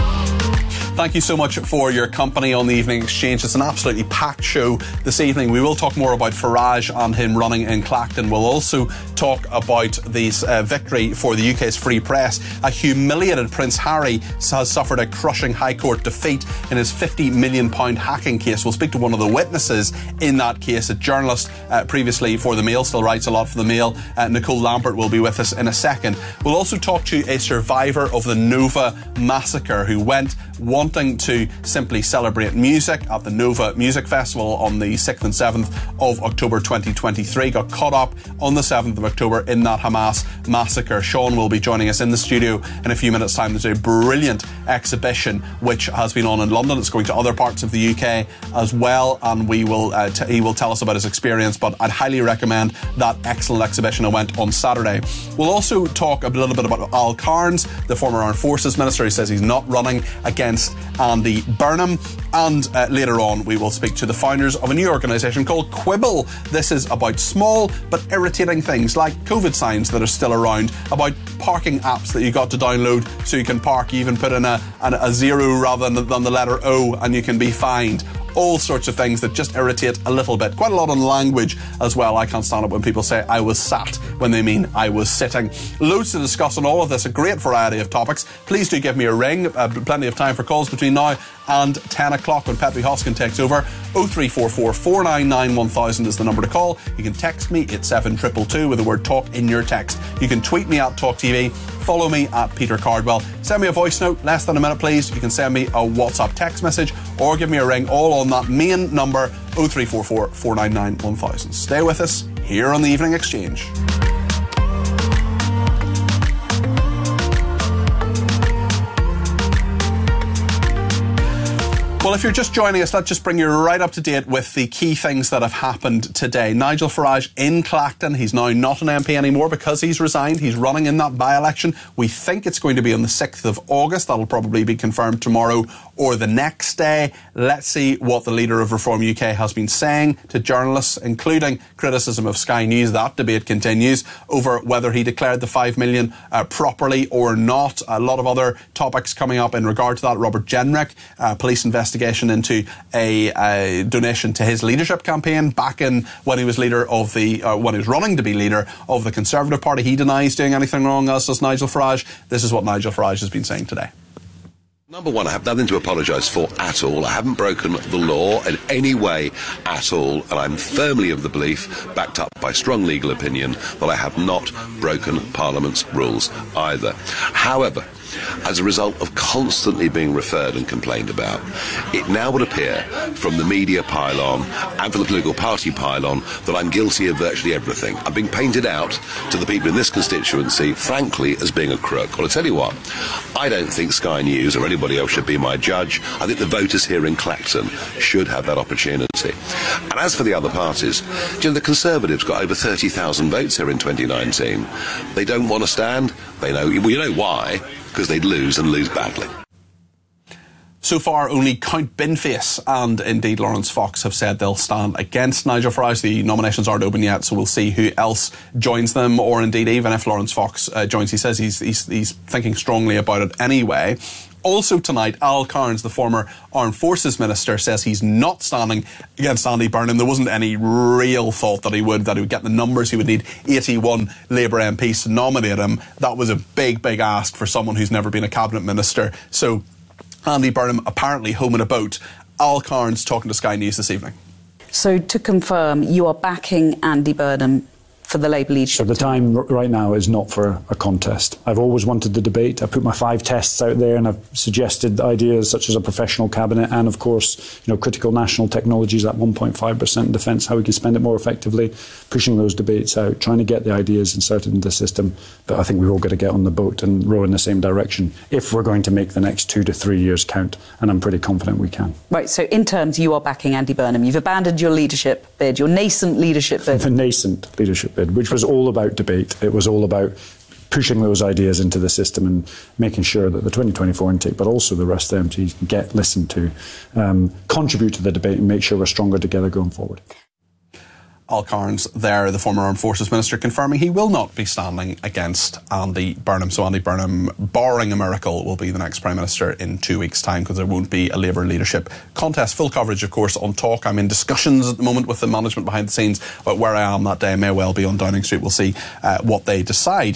Thank you so much for your company on the Evening Exchange. It's an absolutely packed show this evening. We will talk more about Farage and him running in Clacton. We'll also talk about this victory for the UK's free press. A humiliated Prince Harry has suffered a crushing High Court defeat in his £50 million hacking case. We'll speak to one of the witnesses in that case, a journalist previously for the Mail, still writes a lot for the Mail. Nicole Lambert will be with us in a second. We'll also talk to a survivor of the Nova massacre who went wanting to simply celebrate music at the Nova Music Festival on the 6th and 7th of October 2023, got caught up on the 7th of October in that Hamas massacre. Sean will be joining us in the studio in a few minutes' time. There's a brilliant exhibition which has been on in London. It's going to other parts of the UK as well, and he will tell us about his experience, but I'd highly recommend that excellent exhibition that went on Saturday. We'll also talk a little bit about Al Carnes, the former Armed Forces Minister. He says he's not running against Andy Burnham, and later on we will speak to the founders of a new organisation called Quibble. This is about small but irritating things like COVID signs that are still around, about parking apps that you got to download so you can park. You even put in a zero rather than the letter O and you can be fined. All sorts of things that just irritate a little bit. Quite a lot on language as well. I can't stand it when people say I was sat when they mean I was sitting. Loads to discuss on all of this, a great variety of topics. Please do give me a ring. Plenty of time for calls between now and 10 o'clock when Petley Hoskin takes over. 0344 499 1000 is the number to call. You can text me at 7222 with the word talk in your text. You can tweet me at TalkTV. Follow me at Peter Cardwell. Send me a voice note, less than a minute please. You can send me a WhatsApp text message or give me a ring, all on that main number 0344 499 1000. Stay with us here on the Evening Exchange. Well, if you're just joining us, let's just bring you right up to date with the key things that have happened today. Nigel Farage in Clacton. He's now not an MP anymore because he's resigned. He's running in that by-election. We think it's going to be on the 6th of August. That'll probably be confirmed tomorrow or the next day. Let's see what the leader of Reform UK has been saying to journalists, including criticism of Sky News. That debate continues over whether he declared the 5 million properly or not. A lot of other topics coming up in regard to that. Robert Jenrick, police investigation investigation into a donation to his leadership campaign back in when he was leader of when he was running to be leader of the Conservative Party. He denies doing anything wrong, as does Nigel Farage. This is what Nigel Farage has been saying today. Number one, I have nothing to apologise for at all. I haven't broken the law in any way at all, and I'm firmly of the belief, backed up by strong legal opinion, that I have not broken Parliament's rules either. However, as a result of constantly being referred and complained about, it now would appear from the media pylon and from the political party pylon that I'm guilty of virtually everything. I'm being painted out to the people in this constituency, frankly, as being a crook. Well, I tell you what, I don't think Sky News or anybody else should be my judge. I think the voters here in Clacton should have that opportunity. And as for the other parties, the Conservatives got over 30,000 votes here in 2019. They don't want to stand. They know, well, you know why? Because they'd lose and lose badly. So far, only Count Binface and indeed Lawrence Fox have said they'll stand against Nigel Farage. The nominations aren't open yet, so we'll see who else joins them, or indeed even if Lawrence Fox joins. He says he's thinking strongly about it anyway. Also tonight, Al Cairns, the former Armed Forces Minister, says he's not standing against Andy Burnham. There wasn't any real thought that he would get the numbers. He would need 81 Labour MPs to nominate him. That was a big, big ask for someone who's never been a cabinet minister. So Andy Burnham apparently home and about. Al Cairns talking to Sky News this evening. So to confirm, you are backing Andy Burnham for the Labour leadership? So the time right now is not for a contest. I've always wanted the debate. I put my 5 tests out there and I've suggested ideas such as a professional cabinet and, of course, critical national technologies at 1.5% in defence, how we can spend it more effectively, pushing those debates out, trying to get the ideas inserted into the system. But I think we've all got to get on the boat and row in the same direction if we're going to make the next 2 to 3 years count, and I'm pretty confident we can. Right, so in terms, you are backing Andy Burnham. You've abandoned your leadership bid, your nascent leadership bid. The nascent leadership bid, which was all about debate. It was all about pushing those ideas into the system and making sure that the 2024 intake, but also the rest of the MPs, get listened to, contribute to the debate and make sure we're stronger together going forward. Al Cairns there, the former Armed Forces Minister, confirming he will not be standing against Andy Burnham. So Andy Burnham, barring a miracle, will be the next Prime Minister in 2 weeks' time, because there won't be a Labour leadership contest. Full coverage, of course, on Talk. I'm in discussions at the moment with the management behind the scenes about where I am that day. I may well be on Downing Street. We'll see what they decide.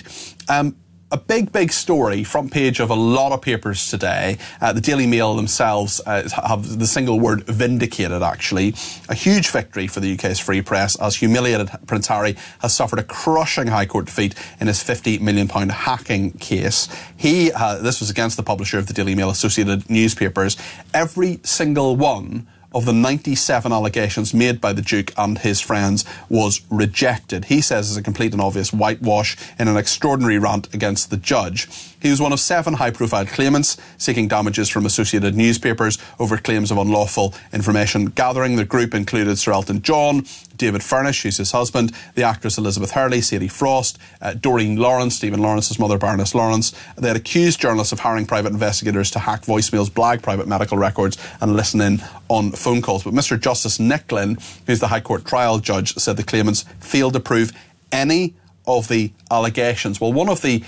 A big story, front page of a lot of papers today. The Daily Mail themselves have the single word vindicated, actually. A huge victory for the UK's free press, as humiliated Prince Harry has suffered a crushing High Court defeat in his £50 million hacking case. This was against the publisher of the Daily Mail, Associated Newspapers. Every single one of the 97 allegations made by the Duke and his friends was rejected. He says it's a complete and obvious whitewash in an extraordinary rant against the judge. He was one of 7 high-profile claimants seeking damages from Associated Newspapers over claims of unlawful information gathering. The group included Sir Elton John, David Furnish, who's his husband, the actress Elizabeth Hurley, Sadie Frost, Doreen Lawrence, Stephen Lawrence's mother, Baroness Lawrence. They had accused journalists of hiring private investigators to hack voicemails, blag private medical records and listen in on phone calls. But Mr Justice Nicklin, who's the High Court trial judge, said the claimants failed to prove any of the allegations. Well, one of the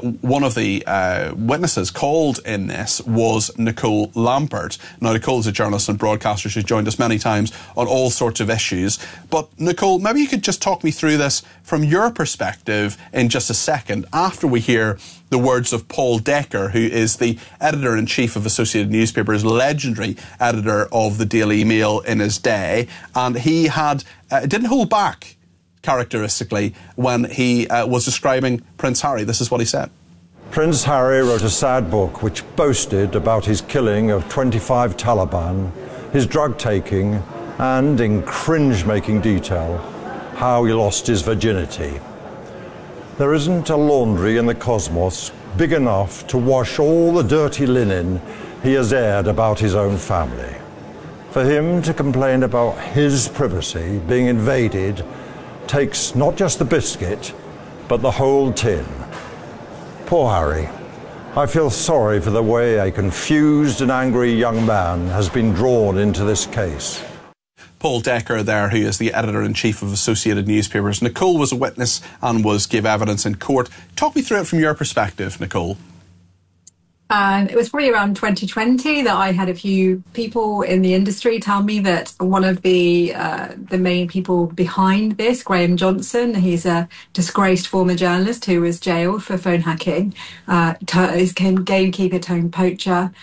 witnesses called in this was Nicole Lampert. Now, Nicole's a journalist and broadcaster. She's joined us many times on all sorts of issues. But, Nicole, maybe you could just talk me through this from your perspective in just a second, after we hear the words of Paul Decker, who is the editor-in-chief of Associated Newspapers, legendary editor of the Daily Mail in his day. And he didn't hold back, characteristically, when he was describing Prince Harry. This is what he said. Prince Harry wrote a sad book which boasted about his killing of 25 Taliban, his drug taking, and, in cringe-making detail, how he lost his virginity. There isn't a laundry in the cosmos big enough to wash all the dirty linen he has aired about his own family. For him to complain about his privacy being invaded takes not just the biscuit, but the whole tin. Poor Harry. I feel sorry for the way a confused and angry young man has been drawn into this case. Paul Decker there, who is the editor-in-chief of Associated Newspapers. Nicole was a witness and gave evidence in court. Talk me through it from your perspective, Nicole. And it was probably around 2020 that I had a few people in the industry tell me that one of the main people behind this, Graham Johnson, he's a disgraced former journalist who was jailed for phone hacking, he's gamekeeper turned poacher.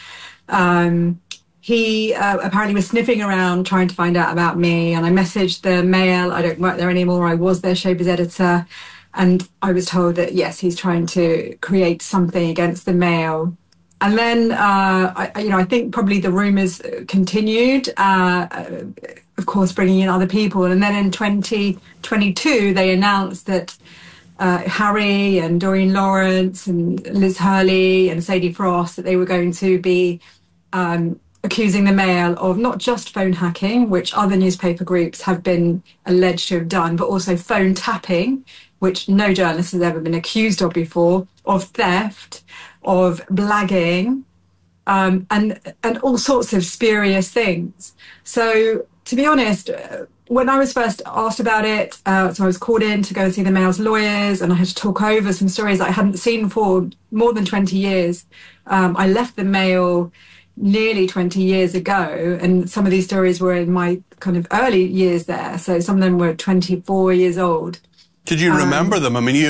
He apparently was sniffing around trying to find out about me, and I messaged the Mail. I don't work there anymore. I was their showbiz editor, and I was told that, yes, he's trying to create something against the Mail. And then, I think probably the rumours continued, of course, bringing in other people. And then in 2022, they announced that Harry and Doreen Lawrence and Liz Hurley and Sadie Frost, that they were going to be accusing the Mail of not just phone hacking, which other newspaper groups have been alleged to have done, but also phone tapping, which no journalist has ever been accused of before, of theft, of blagging, and all sorts of spurious things. So, to be honest, when I was first asked about it, so I was called in to go and see the Mail's lawyers, and I had to talk over some stories that I hadn't seen for more than 20 years. I left the Mail nearly 20 years ago, and some of these stories were in my kind of early years there. So some of them were 24 years old. Did you remember them? I mean,